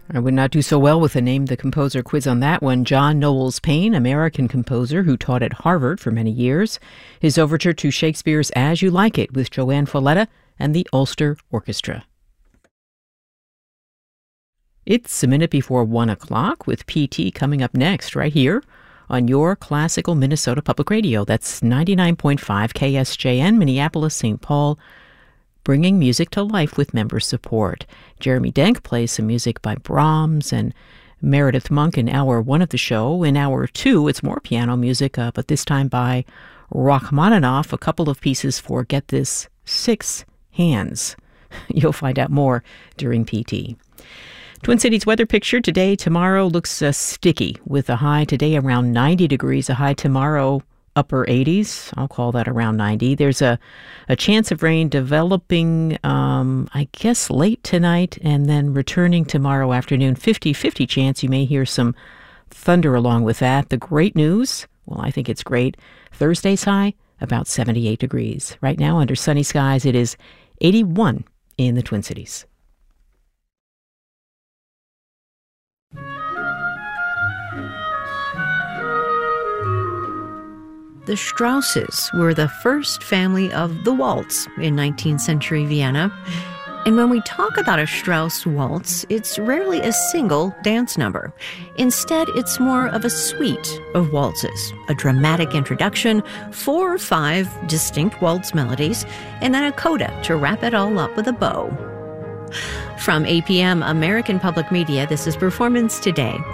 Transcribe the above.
I would not do so well with a Name the Composer quiz on that one. John Knowles Paine, American composer who taught at Harvard for many years. His overture to Shakespeare's As You Like It with Joanne Folletta and the Ulster Orchestra. It's a minute before 1 o'clock with PT coming up next right here on your classical Minnesota Public Radio. That's 99.5 KSJN, Minneapolis, St. Paul, bringing music to life with member support. Jeremy Denk plays some music by Brahms and Meredith Monk in hour 1 of the show. In hour 2, it's more piano music, but this time by Rachmaninoff, a couple of pieces for, get this, 6 hands. You'll find out more during PT. Twin Cities weather picture today, tomorrow looks sticky with a high today around 90 degrees, a high tomorrow upper 80s. I'll call that around 90. There's a chance of rain developing, I guess, late tonight and then returning tomorrow afternoon. 50-50 chance you may hear some thunder along with that. The great news, well, I think it's great. Thursday's high, about 78 degrees. Right now, under sunny skies, it is 81 in the Twin Cities. The Strausses were the first family of the waltz in 19th century Vienna. And when we talk about a Strauss waltz, it's rarely a single dance number. Instead, it's more of a suite of waltzes, a dramatic introduction, 4 or 5 distinct waltz melodies, and then a coda to wrap it all up with a bow. From APM American Public Media, this is Performance Today.